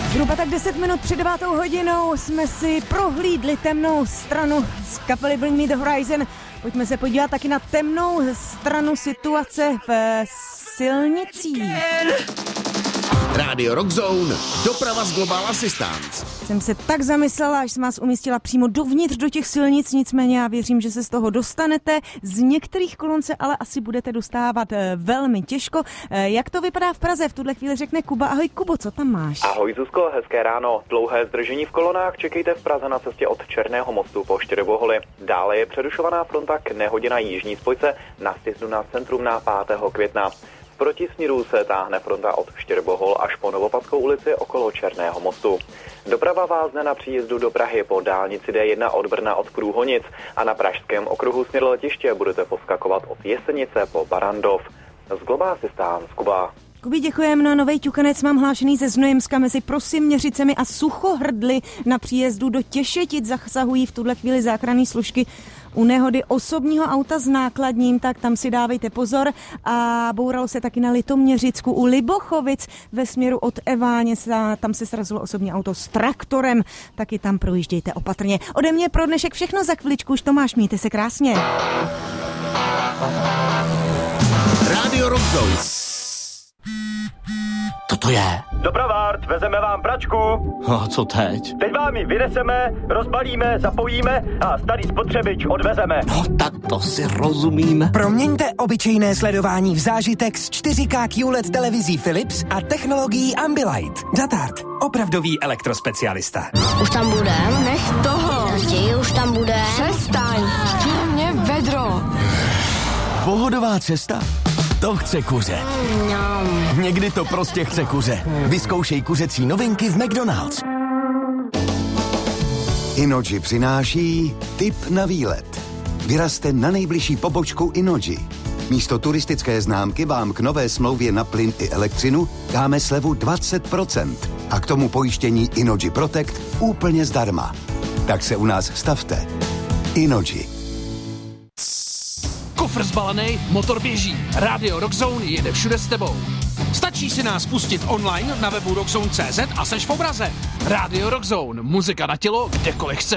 Zhruba tak 10 minut před 9 hodinou jsme si prohlídli temnou stranu z kapely Bring Me The Horizon. Pojďme se podívat taky na temnou stranu situace v silnicích. Rádio Rock Zone, doprava z Global Assistance. Jsem se tak zamyslela, až jsem vás umístila přímo dovnitř do těch silnic, nicméně já věřím, že se z toho dostanete. Z některých kolon se ale asi budete dostávat velmi těžko. Jak to vypadá v Praze? V tuhle chvíli řekne Kuba. Ahoj Kubo, co tam máš? Ahoj Zuzko, hezké ráno. Dlouhé zdržení v kolonách čekejte v Praze na cestě od Černého mostu po Štěrboholi. Dále je přerušovaná fronta k nehodě na jižní spojce na sjezdu na centrum na 5. května. V protisměru se táhne fronta od Štěrbohol až po Novopadskou ulici okolo Černého mostu. Doprava vázne na příjezdu do Prahy po dálnici D1 od Brna od Průhonic a na pražském okruhu směr letiště budete poskakovat od Jesenice po Barandov. Z Global Assistance, Kuba. Kubi, děkujeme. No a novej ťukanec mám hlášený ze Znojemska mezi Prostěměřicemi a Suchohrdli na příjezdu do Těšetic. Zasahují v tuhle chvíli záchranné složky u nehody osobního auta s nákladním, tak tam si dávejte pozor. A bouralo se taky na Litoměřicku u Libochovic ve směru od Eváně. Tam se srazilo osobní auto s traktorem, taky tam projíždějte opatrně. Ode mě pro dnešek všechno, za chviličku už Tomáš, mějte se krásně. Rádio Rock Zone. To je. Dopravárd, vezeme vám pračku. A co teď? Teď vám ji vyneseme, rozbalíme, zapojíme a starý spotřebič odvezeme. No tak to si rozumím. Proměňte obyčejné sledování v zážitek s 4K QLED televizí Philips a technologií Ambilight. Datard, opravdový elektrospecialista. Už tam budem? Nech toho. Už tam bude. Přestaň. Mě vedro. Pohodová cesta? To chce kuře. Někdy to prostě chce kuře. Vyzkoušej kuřecí novinky v McDonald's. Inoji přináší tip na výlet. Vyrazte na nejbližší pobočku Inoji. Místo turistické známky vám k nové smlouvě na plyn i elektřinu dáme slevu 20%. A k tomu pojištění Inoji Protect úplně zdarma. Tak se u nás stavte. Inoji. Kofr zbalený, motor běží. Rádio Rock Zone jede všude s tebou. Stačí si nás pustit online na webu rockzone.cz a seš v obraze. Rádio Rock Zone, muzika na tělo, kdekoliv chceš.